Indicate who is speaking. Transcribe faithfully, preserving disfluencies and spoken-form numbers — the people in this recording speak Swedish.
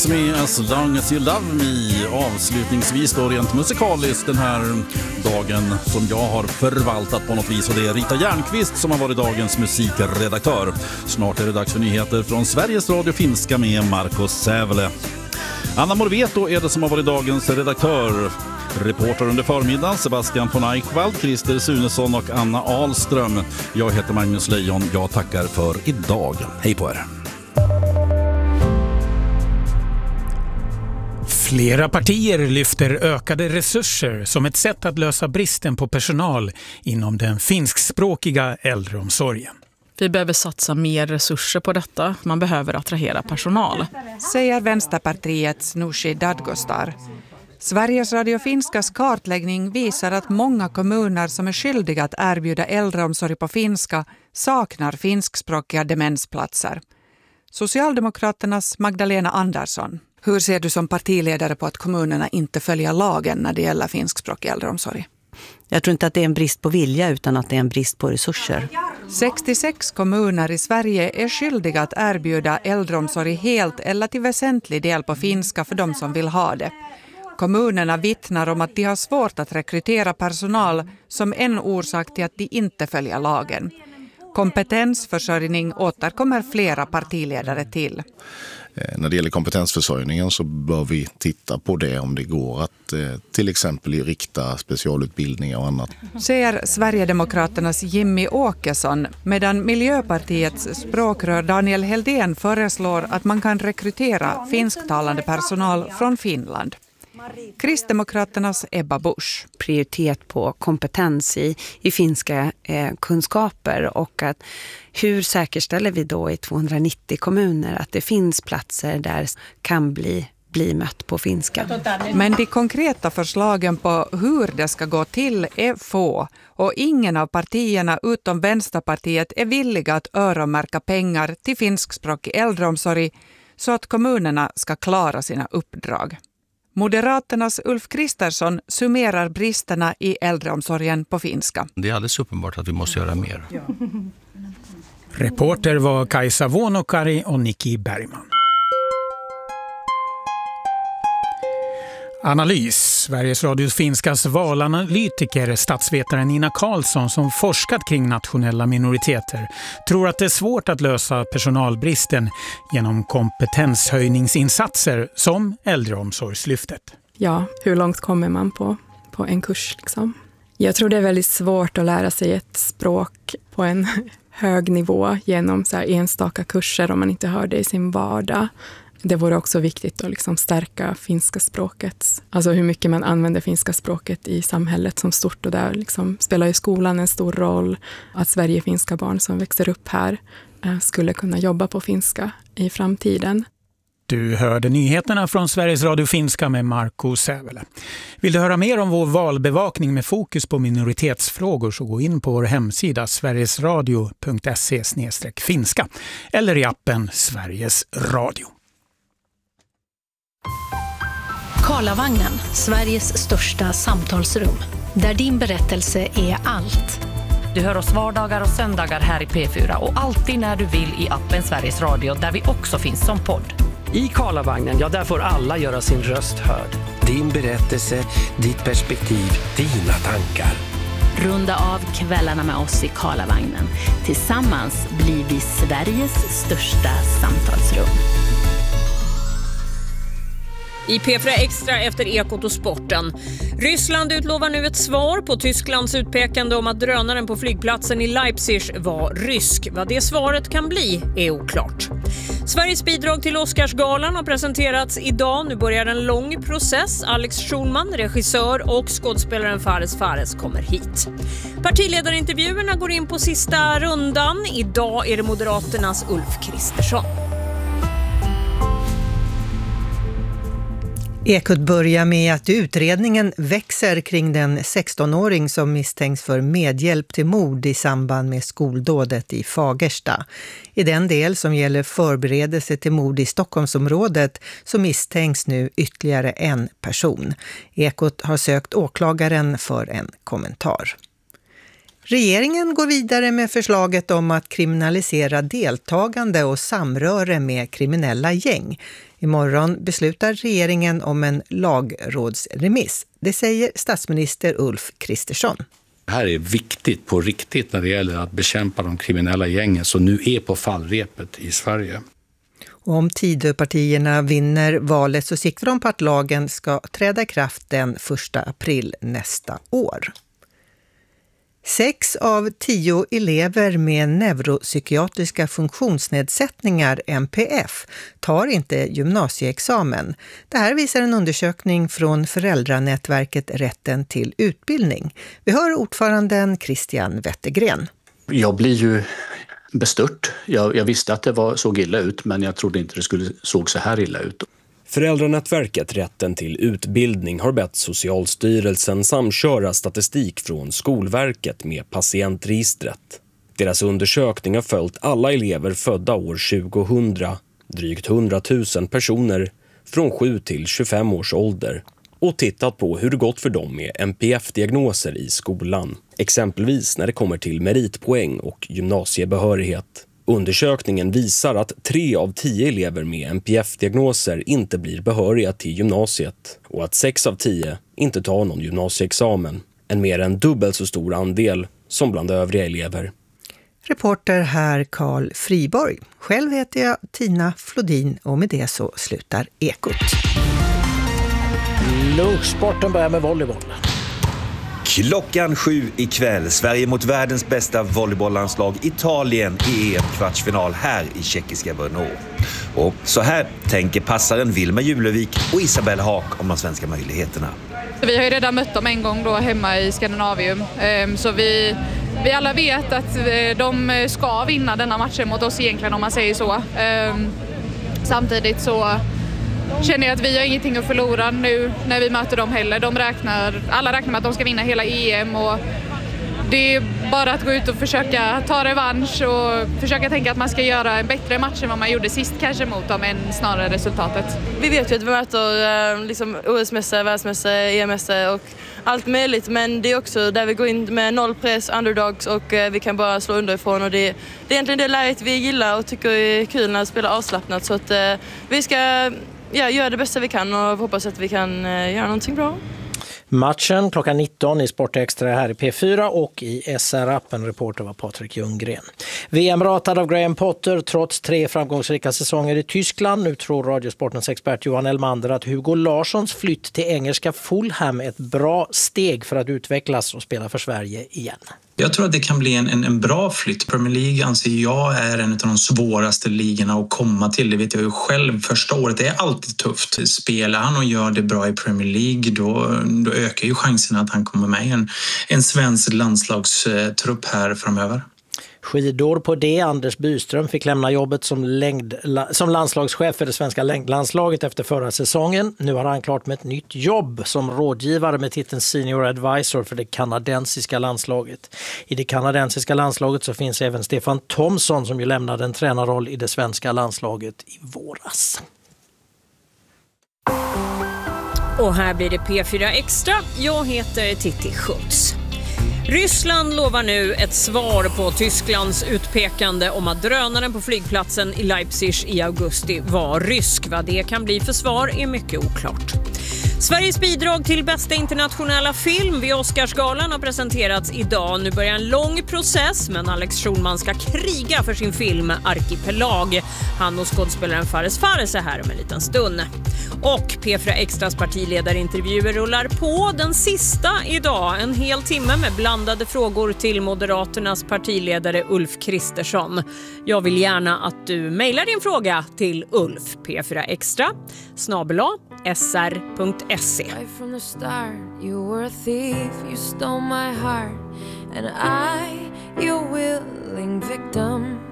Speaker 1: Med As long as you love me. Avslutningsvis då rent musikaliskt den här dagen som jag har förvaltat på något vis, och det är Rita Järnqvist som har varit dagens musikredaktör. Snart är det dags för nyheter från Sveriges Radio Finska med Marco Sävele. Anna Morveto är det som har varit dagens redaktör. Reporter under förmiddagen Sebastian von Eichwald, Christer Sunesson och Anna Ahlström. Jag heter Magnus Lejon. Jag tackar för idag. Hej på er.
Speaker 2: Flera partier lyfter ökade resurser som ett sätt att lösa bristen på personal inom den finskspråkiga äldreomsorgen.
Speaker 3: Vi behöver satsa mer resurser på detta. Man behöver attrahera personal,
Speaker 4: säger Vänsterpartiets Nooshi Dadgostar. Sveriges Radio Finskas kartläggning visar att många kommuner som är skyldiga att erbjuda äldreomsorg på finska saknar finskspråkiga demensplatser. Socialdemokraternas Magdalena Andersson. Hur ser du som partiledare på att kommunerna inte följer lagen när det gäller finskspråkig äldreomsorg?
Speaker 5: Jag tror inte att det är en brist på vilja utan att det är en brist på resurser.
Speaker 4: sextiosex kommuner i Sverige är skyldiga att erbjuda äldreomsorg helt eller till väsentlig del på finska för de som vill ha det. Kommunerna vittnar om att de har svårt att rekrytera personal som en orsak till att de inte följer lagen. Kompetensförsörjning återkommer flera partiledare till.
Speaker 6: När det gäller kompetensförsörjningen så bör vi titta på det om det går att eh, till exempel rikta specialutbildningar och annat.
Speaker 4: Säger Sverigedemokraternas Jimmy Åkesson, medan Miljöpartiets språkrör Daniel Heldén föreslår att man kan rekrytera finsktalande personal från Finland. Kristdemokraternas Ebba Busch.
Speaker 5: Prioritet på kompetens i, i finska eh, kunskaper, och att hur säkerställer vi då i tvåhundranittio kommuner att det finns platser där kan bli, bli mött på finska.
Speaker 4: Men de konkreta förslagen på hur det ska gå till är få, och ingen av partierna utom Vänsterpartiet är villiga att öronmärka pengar till finskspråkig äldreomsorg så att kommunerna ska klara sina uppdrag. Moderaternas Ulf Kristersson summerar bristerna i äldreomsorgen på finska.
Speaker 7: Det är alldeles uppenbart att vi måste göra mer. Ja.
Speaker 2: Reporter var Kajsa Vuonokari och Nikki Bergman. Analys. Sveriges Radios Finskas valanalytiker, statsvetaren Nina Karlsson, som forskat kring nationella minoriteter, tror att det är svårt att lösa personalbristen genom kompetenshöjningsinsatser som äldreomsorgslyftet.
Speaker 8: Ja, hur långt kommer man på, på en kurs liksom? Jag tror det är väldigt svårt att lära sig ett språk på en hög nivå genom så här enstaka kurser om man inte hör det i sin vardag. Det vore också viktigt att liksom stärka finska språket. Alltså hur mycket man använder finska språket i samhället som stort. Och där liksom spelar ju skolan en stor roll. Att Sverige-finska barn som växer upp här skulle kunna jobba på finska i framtiden.
Speaker 2: Du hörde nyheterna från Sveriges Radio Finska med Marco Sävele. Vill du höra mer om vår valbevakning med fokus på minoritetsfrågor så gå in på vår hemsida sverigesradio punkt se slash finska eller i appen Sveriges Radio.
Speaker 9: Karlavagnen, Sveriges största samtalsrum. Där din berättelse är allt.
Speaker 10: Du hör oss vardagar och söndagar här i P fyra och alltid när du vill i appen Sveriges Radio där vi också finns som podd.
Speaker 11: I Karlavagnen, ja där får alla göra sin röst hörd.
Speaker 12: Din berättelse, ditt perspektiv, dina tankar.
Speaker 9: Runda av kvällarna med oss i Karlavagnen. Tillsammans blir vi Sveriges största samtalsrum.
Speaker 13: I P fyra Extra efter Ekot och sporten. Ryssland utlovar nu ett svar på Tysklands utpekande om att drönaren på flygplatsen i Leipzig var rysk. Vad det svaret kan bli är oklart. Sveriges bidrag till Oscarsgalan har presenterats idag. Nu börjar en lång process. Alex Schulman, regissör, och skådespelaren Fares Fares kommer hit. Partiledarintervjuerna går in på sista rundan. Idag är det Moderaternas Ulf Kristersson.
Speaker 14: Ekot börjar med att utredningen växer kring den sextonåring som misstänks för medhjälp till mord i samband med skoldådet i Fagersta. I den del som gäller förberedelse till mord i Stockholmsområdet så misstänks nu ytterligare en person. Ekot har sökt åklagaren för en kommentar. Regeringen går vidare med förslaget om att kriminalisera deltagande och samröre med kriminella gäng. Imorgon beslutar regeringen om en lagrådsremiss. Det säger statsminister Ulf Kristersson.
Speaker 15: Det här är viktigt på riktigt när det gäller att bekämpa de kriminella gängen som nu är på fallrepet i Sverige.
Speaker 14: Och om Tidöpartierna vinner valet så siktar de på att lagen ska träda i kraft den första april nästa år. Sex av tio elever med neuropsykiatriska funktionsnedsättningar, N P F, tar inte gymnasieexamen. Det här visar en undersökning från föräldranätverket Rätten till utbildning. Vi hör ordföranden Christian Wettergren.
Speaker 16: Jag blir ju bestört. Jag, jag visste att det var, såg illa ut, men jag trodde inte det skulle såg så här illa ut.
Speaker 17: Föräldranätverket Rätten till utbildning har bett Socialstyrelsen samköra statistik från Skolverket med patientregistret. Deras undersökning har följt alla elever födda år tjugohundra, drygt hundratusen personer från sju till tjugofem års ålder, och tittat på hur det gått för dem med N P F-diagnoser i skolan, exempelvis när det kommer till meritpoäng och gymnasiebehörighet. Undersökningen visar att tre av tio elever med N P F-diagnoser inte blir behöriga till gymnasiet och att sex av tio inte tar någon gymnasieexamen, en mer än dubbelt så stor andel som bland övriga elever.
Speaker 14: Reporter här Carl Friborg. Själv heter jag Tina Flodin och med det så slutar Ekot.
Speaker 18: Lunchsporten börjar med volleyboll.
Speaker 19: Klockan sju ikväll, Sverige mot världens bästa volleybolllandslag Italien i E M-kvartsfinal här i tjeckiska Brno. Och så här tänker passaren Vilma Julevik och Isabel Haak om de svenska möjligheterna.
Speaker 20: Vi har ju redan mött dem en gång då hemma i Skandinavium, så vi, vi alla vet att de ska vinna denna matchen mot oss egentligen, om man säger så. Samtidigt så känner jag att vi har ingenting att förlora nu när vi möter dem heller. De räknar, alla räknar med att de ska vinna hela E M och det är bara att gå ut och försöka ta revansch och försöka tänka att man ska göra en bättre match än vad man gjorde sist kanske mot dem än snarare resultatet.
Speaker 21: Vi vet ju att vi möter liksom O S-mässor, världsmässor, E M-mässor och allt möjligt, men det är också där vi går in med noll press, underdogs och vi kan bara slå underifrån och det, det är egentligen det läget vi gillar och tycker är kul när vi spelar avslappnat, så att vi ska ja, göra det bästa vi kan och hoppas att vi kan göra någonting bra.
Speaker 18: Matchen klockan nitton i Sportextra här i P fyra och i S R-appen. Reporter var Patrik Ljunggren. V M-ratad av Graham Potter trots tre framgångsrika säsonger i Tyskland. Nu tror Radiosportens expert Johan Elmander att Hugo Larssons flytt till engelska Fulham är ett bra steg för att utvecklas och spela för Sverige igen.
Speaker 22: Jag tror att det kan bli en, en, en bra flytt. Premier League anser jag är en av de svåraste ligorna att komma till. Det vet jag ju själv. Första året är alltid tufft. Spelar han och gör det bra i Premier League då, då ökar ju chansen att han kommer med i en, en svensk landslagstrupp här framöver.
Speaker 18: Skidor på det. Anders Byström fick lämna jobbet som, längd, som landslagschef för det svenska längdlandslaget efter förra säsongen. Nu har han klart med ett nytt jobb som rådgivare med titeln Senior Advisor för det kanadensiska landslaget. I det kanadensiska landslaget så finns även Stefan Thomsson som ju lämnade en tränarroll i det svenska landslaget i våras.
Speaker 13: Och här blir det P fyra Extra. Jag heter Titti Schultz. Ryssland lovar nu ett svar på Tysklands utpekande om att drönaren på flygplatsen i Leipzig i augusti var rysk. Vad det kan bli för svar är mycket oklart. Sveriges bidrag till bästa internationella film vid Oscarsgalan har presenterats idag. Nu börjar en lång process, men Alex Schulman ska kriga för sin film Arkipelag. Han och skådespelaren Fares Fares är här om en liten stund. Och P fyra Extras partiledarintervjuer rullar på, den sista idag. En hel timme med blandade frågor till Moderaternas partiledare Ulf Kristersson. Jag vill gärna att du mejlar din fråga till ulf p fyra extra snabel-a s r punkt se.
Speaker 23: Right from the start, you were a thief, you stole my heart, and I, your willing victim.